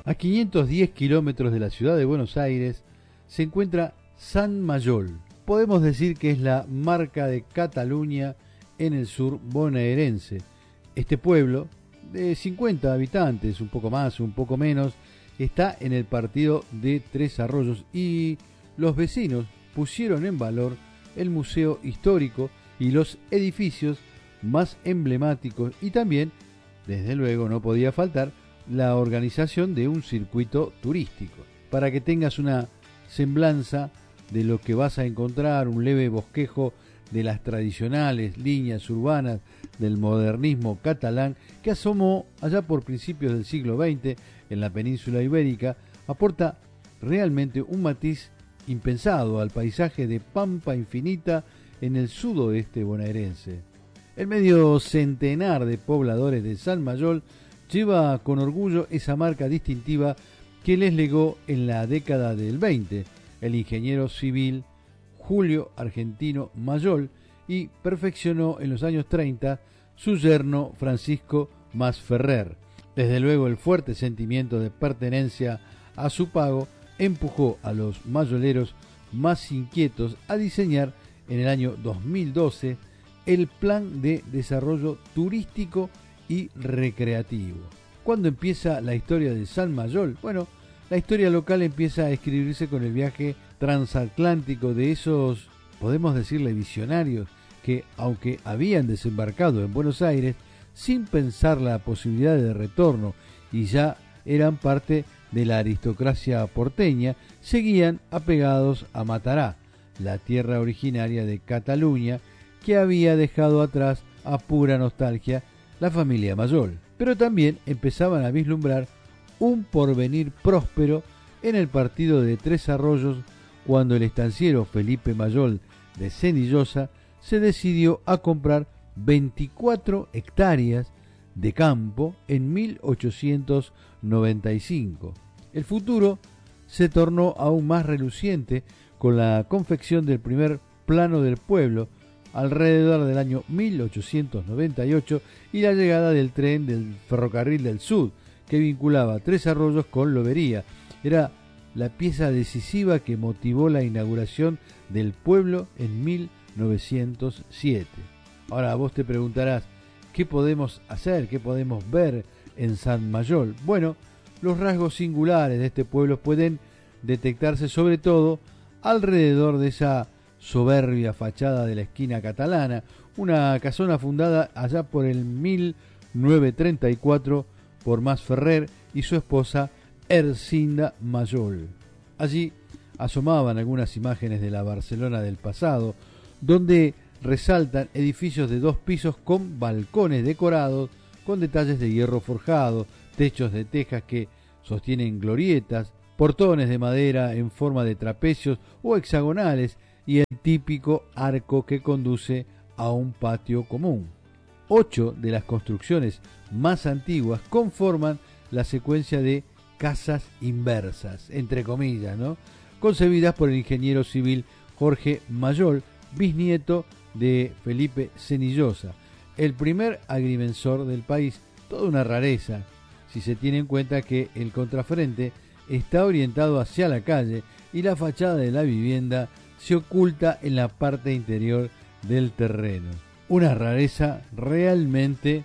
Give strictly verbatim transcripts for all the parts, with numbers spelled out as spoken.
A quinientos diez kilómetros de la ciudad de Buenos Aires se encuentra San Mayol. Podemos decir que es la marca de Cataluña en el sur bonaerense. Este pueblo, de cincuenta habitantes, un poco más, un poco menos, está en el partido de Tres Arroyos y los vecinos pusieron en valor el museo histórico y los edificios más emblemáticos y también, desde luego, no podía faltar la organización de un circuito turístico. Para que tengas una semblanza de lo que vas a encontrar, un leve bosquejo de las tradicionales líneas urbanas del modernismo catalán que asomó allá por principios del siglo veinte en la península ibérica, aporta realmente un matiz impensado al paisaje de pampa infinita en el sudoeste bonaerense. El medio centenar de pobladores de San Mayol lleva con orgullo esa marca distintiva que les legó en la década del veinte el ingeniero civil Julio Argentino Mayol y perfeccionó en los años treinta su yerno Francisco Masferrer. Desde luego el fuerte sentimiento de pertenencia a su pago empujó a los mayoleros más inquietos a diseñar en el año dos mil doce el Plan de Desarrollo Turístico y recreativo. ¿Cuándo empieza la historia de San Mayol? Bueno, la historia local empieza a escribirse con el viaje transatlántico de esos, podemos decirle, visionarios que, aunque habían desembarcado en Buenos Aires sin pensar la posibilidad de retorno y ya eran parte de la aristocracia porteña, seguían apegados a Matará, la tierra originaria de Cataluña que había dejado atrás a pura nostalgia la familia Mayol, pero también empezaban a vislumbrar un porvenir próspero en el partido de Tres Arroyos cuando el estanciero Felipe Mayol de Senillosa se decidió a comprar veinticuatro hectáreas de campo en mil ochocientos noventa y cinco. El futuro se tornó aún más reluciente con la confección del primer plano del pueblo alrededor del año mil ochocientos noventa y ocho y la llegada del tren del Ferrocarril del Sud que vinculaba Tres Arroyos con Lobería. Era la pieza decisiva que motivó la inauguración del pueblo en mil novecientos siete. Ahora vos te preguntarás, ¿qué podemos hacer? ¿Qué podemos ver en San Mayol? Bueno, los rasgos singulares de este pueblo pueden detectarse sobre todo alrededor de esa soberbia fachada de la esquina catalana, una casona fundada allá por el mil novecientos treinta y cuatro por Masferrer y su esposa Ercinda Mayol. Allí asomaban algunas imágenes de la Barcelona del pasado, donde resaltan edificios de dos pisos con balcones decorados con detalles de hierro forjado, techos de tejas que sostienen glorietas, portones de madera en forma de trapecios o hexagonales y el típico arco que conduce a un patio común. Ocho de las construcciones más antiguas conforman la secuencia de casas inversas, entre comillas, ¿no?, concebidas por el ingeniero civil Jorge Mayol, bisnieto de Felipe Senillosa, el primer agrimensor del país. Toda una rareza, si se tiene en cuenta que el contrafrente está orientado hacia la calle y la fachada de la vivienda se oculta en la parte interior del terreno. Una rareza realmente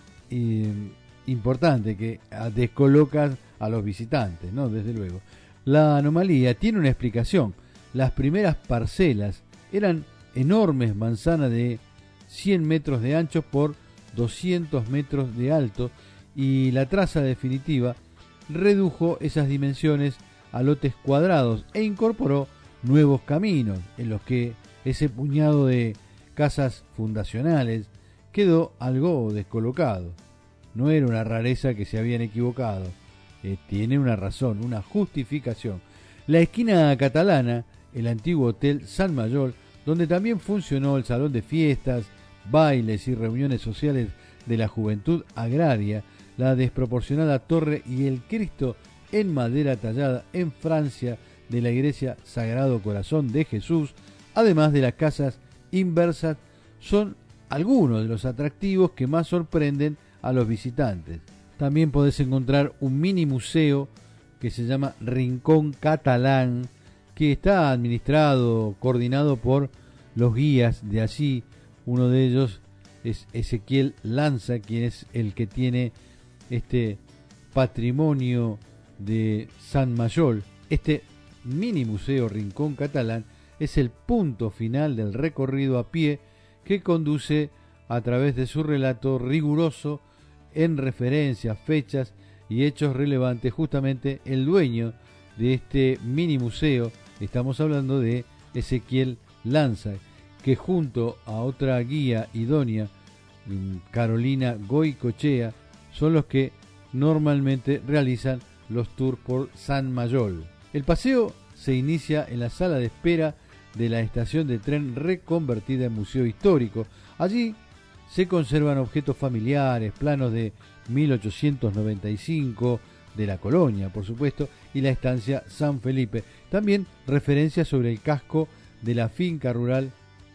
eh, importante que descoloca a los visitantes, ¿no? Desde luego. La anomalía tiene una explicación. Las primeras parcelas eran enormes manzanas de cien metros de ancho por doscientos metros de alto y la traza definitiva redujo esas dimensiones a lotes cuadrados e incorporó nuevos caminos en los que ese puñado de casas fundacionales quedó algo descolocado. No era una rareza que se habían equivocado, eh, tiene una razón, una justificación. La esquina catalana, el antiguo Hotel San Mayol, donde también funcionó el salón de fiestas, bailes y reuniones sociales de la Juventud Agraria, la desproporcionada torre y el Cristo en madera tallada en Francia de la Iglesia Sagrado Corazón de Jesús, además de las casas inversas, son algunos de los atractivos que más sorprenden a los visitantes. También podés encontrar un mini museo que se llama Rincón Catalán, que está administrado, coordinado por los guías de allí. Uno de ellos es Ezequiel Lanza, quien es el que tiene este patrimonio de San Mayol. Este mini museo Rincón Catalán es el punto final del recorrido a pie que conduce a través de su relato riguroso en referencias, fechas y hechos relevantes. Justamente el dueño de este mini museo, estamos hablando de Ezequiel Lanza, que junto a otra guía idónea, Carolina Goicochea, son los que normalmente realizan los tours por San Mayol. El paseo se inicia en la sala de espera de la estación de tren reconvertida en museo histórico. Allí se conservan objetos familiares, planos de mil ochocientos noventa y cinco, de la colonia, por supuesto, y la estancia San Felipe. También referencias sobre el casco de la finca rural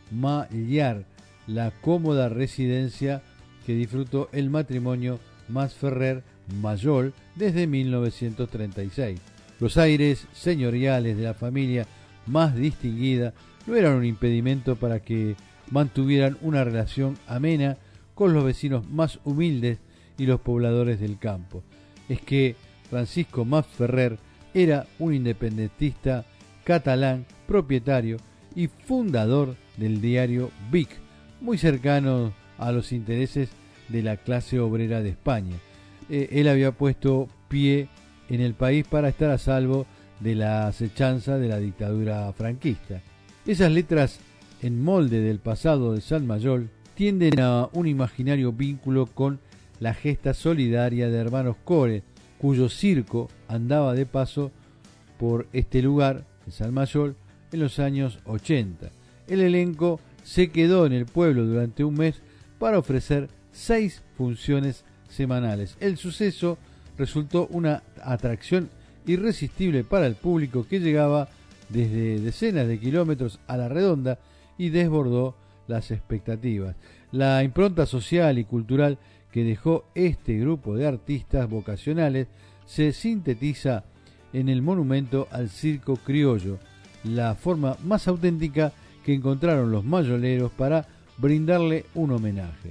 Mallar, la cómoda residencia que disfrutó el matrimonio Masferrer Mayol desde mil novecientos treinta y seis. Los aires señoriales de la familia más distinguida no eran un impedimento para que mantuvieran una relación amena con los vecinos más humildes y los pobladores del campo. Es que Francisco Masferrer era un independentista catalán, propietario y fundador del diario Vic, muy cercano a los intereses de la clase obrera de España. Eh, él había puesto pie en el país para estar a salvo de la acechanza de la dictadura franquista. Esas letras en molde del pasado de San Mayol tienden a un imaginario vínculo con la gesta solidaria de hermanos Core, cuyo circo andaba de paso por este lugar, en San Mayol, en los años ochenta. El elenco se quedó en el pueblo durante un mes para ofrecer seis funciones semanales. El suceso resultó una atracción irresistible para el público que llegaba desde decenas de kilómetros a la redonda y desbordó las expectativas. La impronta social y cultural que dejó este grupo de artistas vocacionales se sintetiza en el monumento al circo criollo, la forma más auténtica que encontraron los mayoleros para brindarle un homenaje.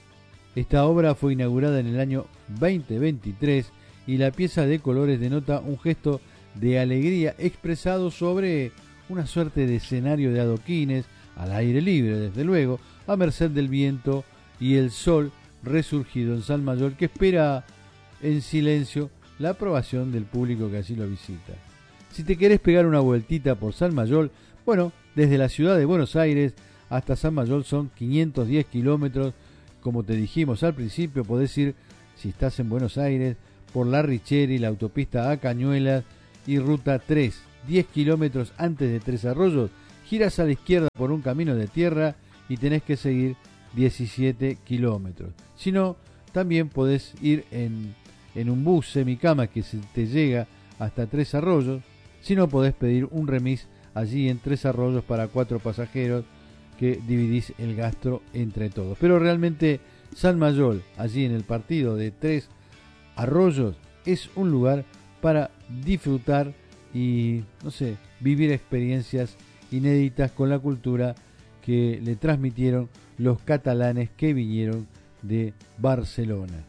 Esta obra fue inaugurada en el año veinte veintitrés y la pieza de colores denota un gesto de alegría expresado sobre una suerte de escenario de adoquines, al aire libre desde luego, a merced del viento y el sol resurgido en San Mayol, que espera en silencio la aprobación del público que así lo visita. Si te querés pegar una vueltita por San Mayol, bueno, desde la ciudad de Buenos Aires hasta San Mayol son quinientos diez kilómetros. Como te dijimos al principio, podés ir, si estás en Buenos Aires, por la Richeri, la autopista a Cañuelas y ruta tres, diez kilómetros antes de Tres Arroyos, giras a la izquierda por un camino de tierra y tenés que seguir diecisiete kilómetros. Si no, también podés ir en, en un bus semicama que se te llega hasta Tres Arroyos. Si no, podés pedir un remis allí en Tres Arroyos para cuatro pasajeros, que dividís el gasto entre todos. Pero realmente San Mayol, allí en el partido de Tres Arroyos, es un lugar para disfrutar y, no sé, vivir experiencias inéditas con la cultura que le transmitieron los catalanes que vinieron de Barcelona.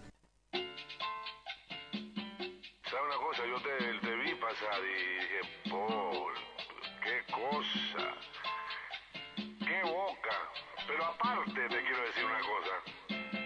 ¿Sabe una cosa? Yo te, te vi pasar y dije, Paul, qué cosa, qué boca. Pero aparte te quiero decir una cosa.